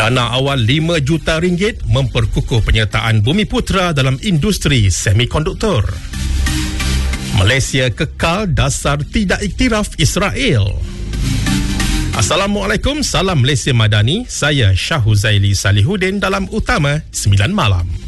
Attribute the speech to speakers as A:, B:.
A: Dana awal RM5 juta memperkukuh penyertaan Bumiputera dalam industri semikonduktor. Malaysia kekal dasar tidak iktiraf Israel. Assalamualaikum, salam Malaysia Madani. Saya Syah Huzaili Salihuddin dalam Utama 9 Malam.